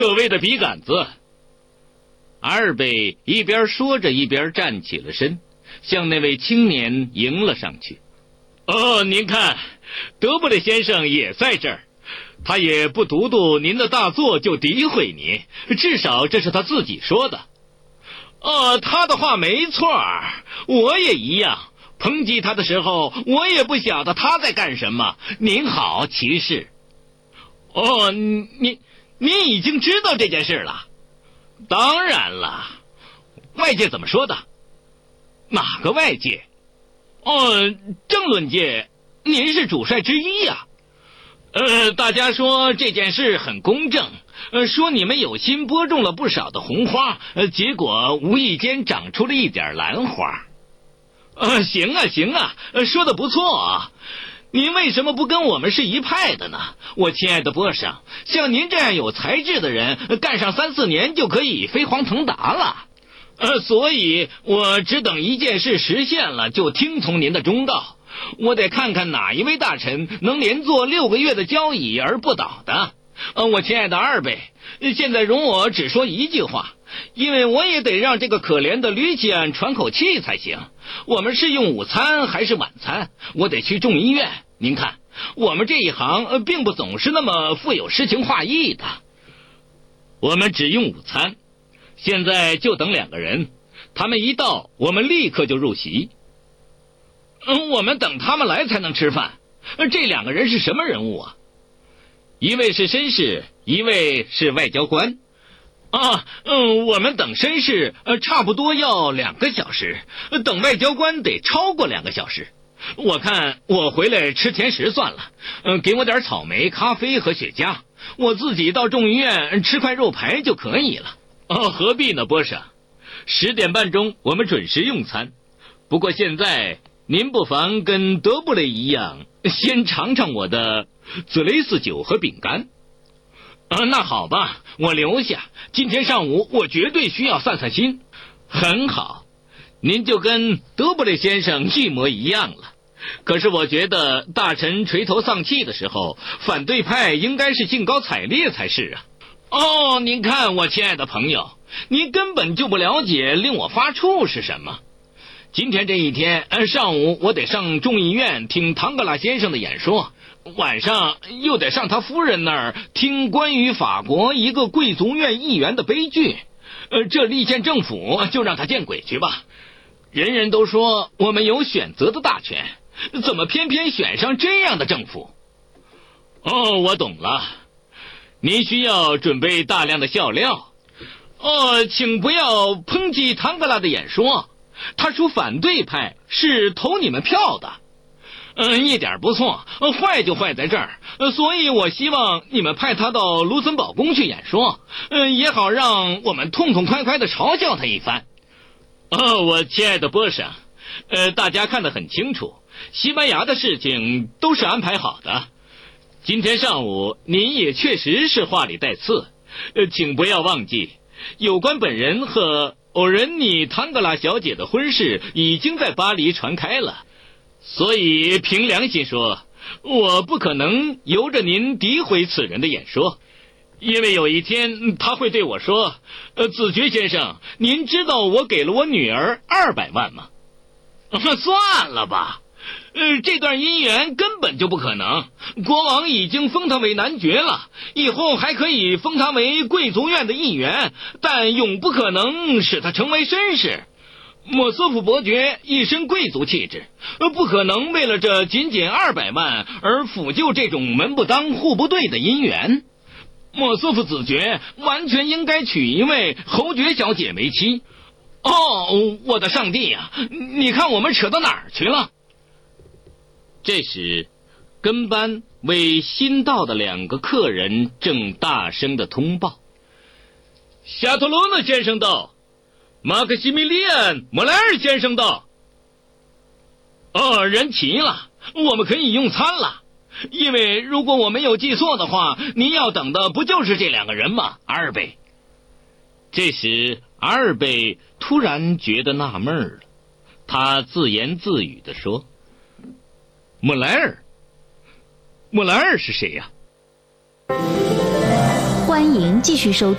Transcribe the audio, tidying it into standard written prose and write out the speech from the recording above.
各位的笔杆子。阿尔贝一边说着一边站起了身，向那位青年迎了上去。您看，德布雷先生也在这儿，他也不读读您的大作就诋毁你，至少这是他自己说的。他的话没错，我也一样。抨击他的时候，我也不晓得他在干什么。您好，骑士。您已经知道这件事了？当然了。外界怎么说的？哪个外界？政论界，您是主帅之一呀。大家说这件事很公正，说你们有心播种了不少的红花，结果无意间长出了一点兰花。行啊，说得不错啊。您为什么不跟我们是一派的呢？我亲爱的波上，像您这样有才智的人，干上3-4年就可以飞黄腾达了。所以我只等一件事实现了，就听从您的忠告。我得看看哪一位大臣能连坐6个月的交椅而不倒的。我亲爱的阿尔贝，现在容我只说一句话，因为我也得让这个可怜的吕西安喘口气才行。我们是用午餐还是晚餐？我得去众议院。您看，我们这一行并不总是那么富有诗情画意的。我们只用午餐，现在就等2个人，他们一到，我们立刻就入席。我们等他们来才能吃饭。这2个人是什么人物啊？一位是绅士，一位是外交官。我们等绅士差不多要2个小时，等外交官得超过2个小时。我看我回来吃甜食算了，给我点草莓、咖啡和雪茄，我自己到众议院吃块肉排就可以了。何必呢，波上？10点半钟我们准时用餐。不过现在您不妨跟德布雷一样，先尝尝我的紫雷斯酒和饼干。那好吧，我留下。今天上午我绝对需要散散心。很好，您就跟德布雷先生一模一样了。可是我觉得大臣垂头丧气的时候，反对派应该是兴高采烈才是啊。您看，我亲爱的朋友，您根本就不了解令我发怵是什么。今天这一天上午我得上众议院听唐格拉先生的演说，晚上又得上他夫人那儿听关于法国一个贵族院议员的悲剧。这立宪政府就让他见鬼去吧。人人都说我们有选择的大权，怎么偏偏选上这样的政府？我懂了，您需要准备大量的笑料。请不要抨击唐格拉的演说，他属反对派，是投你们票的。一点不错，坏就坏在这儿，所以我希望你们派他到卢森堡宫去演说，也好让我们痛痛快快地嘲笑他一番。我亲爱的波上，大家看得很清楚，西班牙的事情都是安排好的。今天上午您也确实是话里带刺，请不要忘记，有关本人和欧仁妮·唐格拉小姐的婚事已经在巴黎传开了。所以凭良心说，我不可能由着您诋毁此人的演说，因为有一天他会对我说，子爵先生，您知道我给了我女儿200万吗？算了吧，这段姻缘根本就不可能。国王已经封他为男爵了，以后还可以封他为贵族院的议员，但永不可能使他成为绅士。莫斯福伯爵一身贵族气质，不可能为了这仅仅200万而抚救这种门不当户不对的姻缘。莫斯福子爵完全应该娶一位侯爵小姐为妻。我的上帝呀，你看我们扯到哪儿去了？这时跟班为新到的2个客人正大声地通报，夏托罗诺先生到，马克西米利安·莫莱尔先生到。人齐了，我们可以用餐了。因为如果我没有记错的话，您要等的不就是这2个人吗，阿尔贝？这时阿尔贝突然觉得纳闷了，他自言自语地说，莫莱尔是谁呀？ 欢迎继续收听